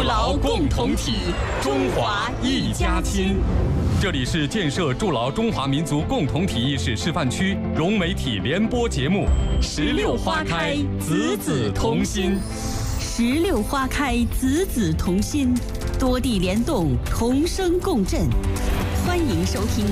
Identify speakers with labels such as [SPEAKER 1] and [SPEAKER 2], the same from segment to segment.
[SPEAKER 1] 劳共同体，中华一家亲。这里是建设筑牢中华民族共同体意识示范区融媒体联播节目《石榴花开，子子同心》。
[SPEAKER 2] 石榴花开，子子同心，多地联动，同声共振。欢迎收听。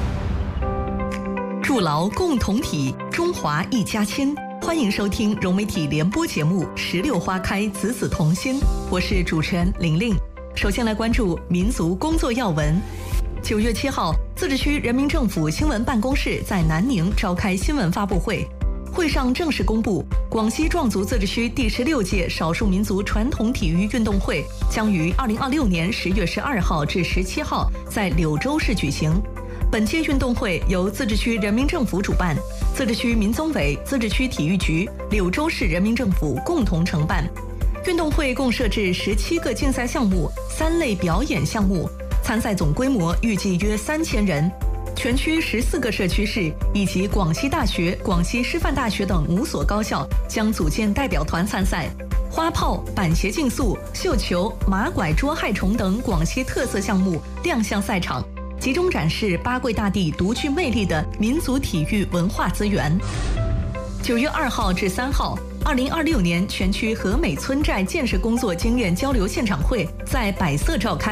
[SPEAKER 3] 筑牢共同体，中华一家亲。欢迎收听融媒体联播节目《石榴花开，子子同心》，我是主持人玲玲。首先来关注民族工作要闻。9月7号，自治区人民政府新闻办公室在南宁召开新闻发布会，会上正式公布，广西壮族自治区第16届少数民族传统体育运动会将于2026年10月12号至17号在柳州市举行。本届运动会由自治区人民政府主办，自治区民综委、自治区体育局、柳州市人民政府共同承办。运动会共设置17个竞赛项目，3类表演项目，参赛总规模预计约3000人。全区14个社区市以及广西大学、广西师范大学等5所高校将组建代表团参赛。花炮、板鞋竞速、绣球、马拐捉害虫等广西特色项目亮相赛场，集中展示八桂大地独具魅力的民族体育文化资源。9月2号至3号，2026年全区和美村寨建设工作经验交流现场会在百色召开。